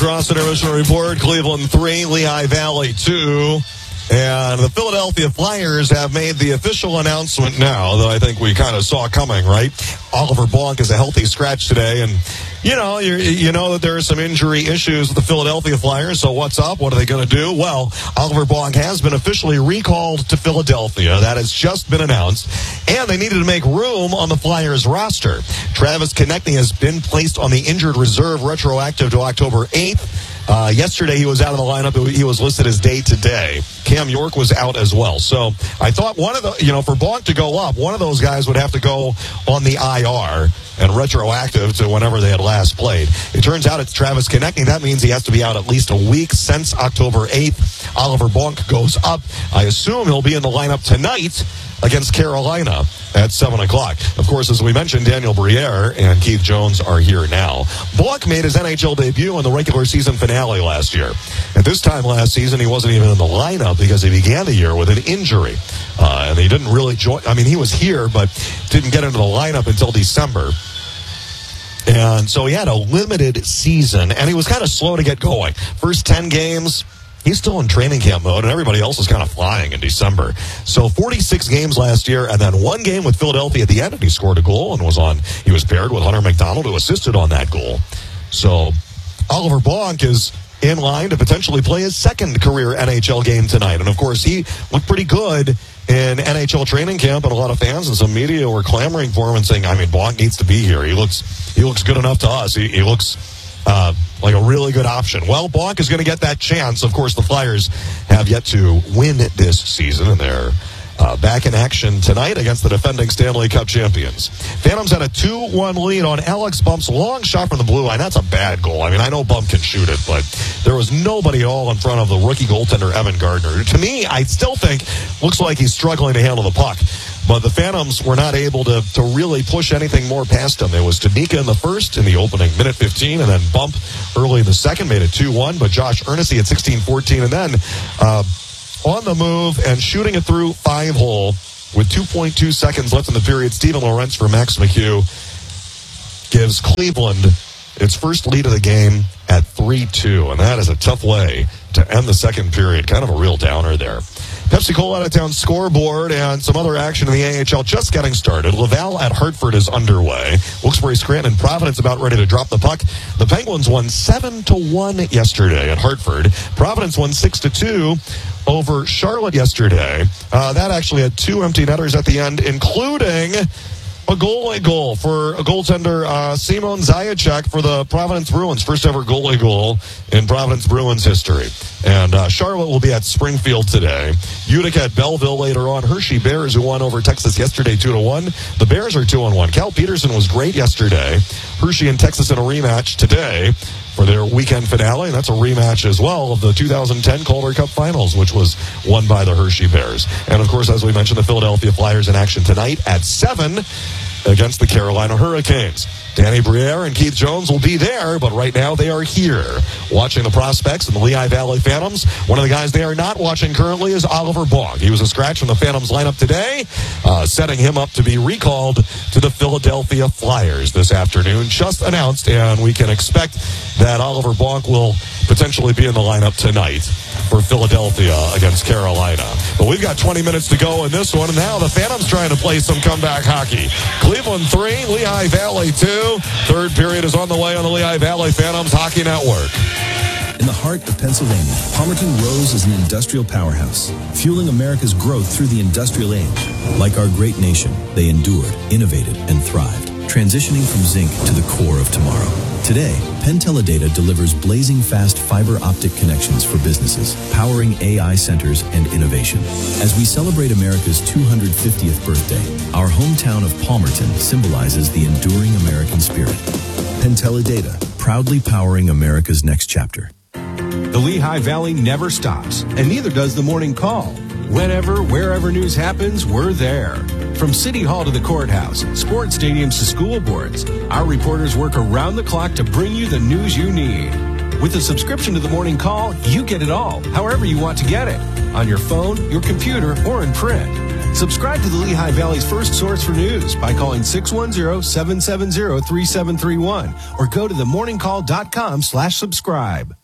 Cross Intermission Report, Cleveland 3, Lehigh Valley 2. And the Philadelphia Flyers have made the official announcement now that I think we kind of saw coming, right? Oliver Bonk is a healthy scratch today. And, you know that there are some injury issues with the Philadelphia Flyers. So what's up? What are they going to do? Well, Oliver Bonk has been officially recalled to Philadelphia. That has just been announced. And they needed to make room on the Flyers roster. Travis Konecny has been placed on the injured reserve retroactive to October 8th. Yesterday he was out of the lineup. He was listed as day-to-day. Cam York was out as well. So I thought one of the, for Bonk to go up, one of those guys would have to go on the IR and retroactive to whenever they had last played. It turns out it's Travis Konecny. That means he has to be out at least a week since October 8th. Oliver Bonk goes up. I assume he'll be in the lineup tonight against Carolina at 7 o'clock. Of course, as we mentioned, Daniel Briere and Keith Jones are here now. Bonk made his NHL debut in the regular season finale last year. At this time last season, he wasn't even in the lineup because he began the year with an injury. And he didn't really join. I mean, he was here, but didn't get into the lineup until December. And so he had a limited season, and he was kind of slow to get going. First 10 games, he's still in training camp mode, and everybody else is kind of flying in December. So 46 games last year, and then one game with Philadelphia at the end, and he scored a goal and he was paired with Hunter McDonald, who assisted on that goal. So Oliver Bonk is in line to potentially play his second career NHL game tonight. And, of course, he looked pretty good in NHL training camp, and a lot of fans and some media were clamoring for him and saying, Bonk needs to be here. He looks good enough to us. He looks like a really good option. Well, Bonk is going to get that chance. Of course, the Flyers have yet to win this season, and they're back in action tonight against the defending Stanley Cup champions. Phantoms had a 2-1 lead on Alex Bump's long shot from the blue line. That's a bad goal. I know Bump can shoot it, but there was nobody at all in front of the rookie goaltender, Evan Gardner. To me, I still think looks like he's struggling to handle the puck. But the Phantoms were not able to really push anything more past him. There was Tanika in the first in the opening minute 15, and then Bump early in the second made it 2-1. But Josh Earnesty at 16-14, and then on the move and shooting it through 5-hole with 2.2 seconds left in the period, Steven Lorentz for Max McHugh gives Cleveland its first lead of the game at 3-2, and that is a tough way to end the second period. Kind of a real downer there. Pepsi-Cola out-of-town scoreboard and some other action in the AHL just getting started. Laval at Hartford is underway. Wilkes-Barre, Scranton, and Providence about ready to drop the puck. The Penguins won 7-1 yesterday at Hartford. Providence won 6-2 over Charlotte yesterday. That actually had two empty netters at the end, including a goal for a goaltender, Simon Zajac for the Providence Bruins. First ever goalie goal in Providence Bruins history. And Charlotte will be at Springfield today. Utica at Belleville later on. Hershey Bears, who won over Texas yesterday 2-1. The Bears are 2-1. Cal Peterson was great yesterday. Hershey and Texas in a rematch today for their weekend finale. And that's a rematch as well of the 2010 Calder Cup Finals, which was won by the Hershey Bears. And, of course, as we mentioned, the Philadelphia Flyers in action tonight at 7 against the Carolina Hurricanes. Danny Briere and Keith Jones will be there, but right now they are here watching the prospects and the Lehigh Valley Phantoms. One of the guys they are not watching currently is Oliver Bonk. He was a scratch from the Phantoms lineup today, setting him up to be recalled to the Philadelphia Flyers this afternoon. Just announced, and we can expect that Oliver Bonk will potentially be in the lineup tonight for Philadelphia against Carolina. But we've got 20 minutes to go in this one, and now the Phantoms trying to play some comeback hockey. Cleveland 3, Lehigh Valley 2. Third period is on the way on the Lehigh Valley Phantoms Hockey Network. In the heart of Pennsylvania, Palmerton Rose is an industrial powerhouse, fueling America's growth through the industrial age. Like our great nation, they endured, innovated, and thrived, transitioning from zinc to the core of tomorrow. Today, Penn Teledata delivers blazing fast fiber optic connections for businesses, powering AI centers and innovation. As we celebrate America's 250th birthday, our hometown of Palmerton symbolizes the enduring American spirit. Penn Teledata, proudly powering America's next chapter. The Lehigh Valley never stops, and neither does the Morning Call. Whenever, wherever news happens, we're there. From City Hall to the courthouse, sports stadiums to school boards, our reporters work around the clock to bring you the news you need. With a subscription to the Morning Call, you get it all, however you want to get it, on your phone, your computer, or in print. Subscribe to the Lehigh Valley's first source for news by calling 610-770-3731 or go to themorningcall.com/subscribe.